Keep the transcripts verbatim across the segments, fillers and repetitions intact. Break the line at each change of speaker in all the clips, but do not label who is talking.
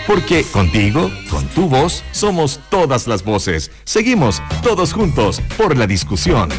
Porque contigo, con tu voz, somos todas las voces. Seguimos todos juntos por la discusión.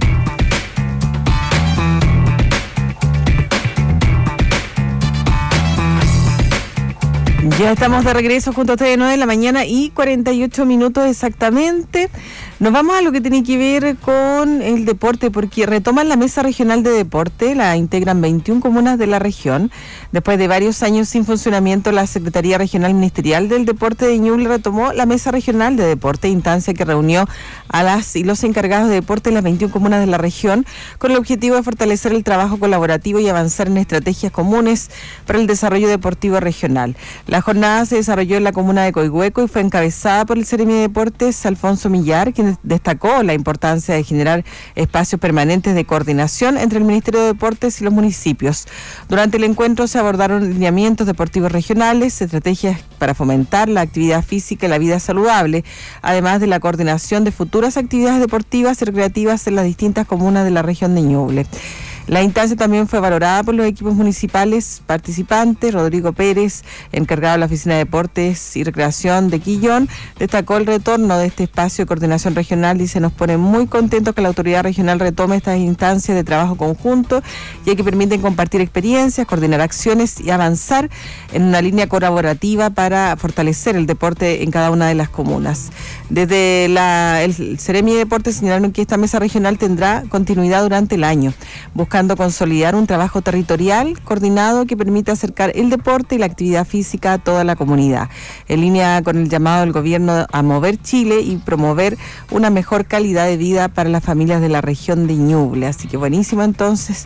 Ya estamos de regreso junto a ustedes, nueve de la mañana y cuarenta y ocho minutos exactamente. Nos vamos a lo que tiene que ver con el deporte, porque retoman la Mesa Regional de Deporte, la integran veintiuna comunas de la región. Después de varios años sin funcionamiento, la Secretaría Regional Ministerial del Deporte de Ñuble retomó la Mesa Regional de Deporte, instancia que reunió a las y los encargados de deporte en las veintiuna comunas de la región, con el objetivo de fortalecer el trabajo colaborativo y avanzar en estrategias comunes para el desarrollo deportivo regional. La jornada se desarrolló en la comuna de Coihueco y fue encabezada por el Seremi de Deportes, Alfonso Millar, quien destacó la importancia de generar espacios permanentes de coordinación entre el Ministerio de Deportes y los municipios. Durante el encuentro se abordaron lineamientos deportivos regionales, estrategias para fomentar la actividad física y la vida saludable, además de la coordinación de futuras actividades deportivas y recreativas en las distintas comunas de la región de Ñuble. La instancia también fue valorada por los equipos municipales participantes. Rodrigo Pérez, encargado de la Oficina de Deportes y Recreación de Quillón, destacó el retorno de este espacio de coordinación regional. Dice, nos pone muy contentos que la autoridad regional retome estas instancias de trabajo conjunto, ya que permiten compartir experiencias, coordinar acciones y avanzar en una línea colaborativa para fortalecer el deporte en cada una de las comunas. Desde la, el Seremi de Deportes señalaron que esta mesa regional tendrá continuidad durante el año, buscando consolidar un trabajo territorial coordinado que permita acercar el deporte y la actividad física a toda la comunidad, en línea con el llamado del gobierno a mover Chile y promover una mejor calidad de vida para las familias de la región de Ñuble. Así que buenísimo, entonces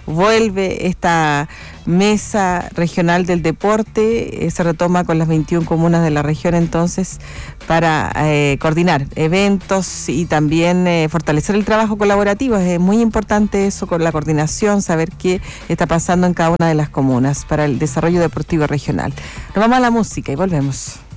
vuelve esta mesa regional del deporte, eh, se retoma con las veintiuna comunas de la región entonces para eh, coordinar eventos y también eh, fortalecer el trabajo colaborativo. Es muy importante eso, con la coordinación, saber qué está pasando en cada una de las comunas para el desarrollo deportivo regional. Nos vamos a la música y volvemos.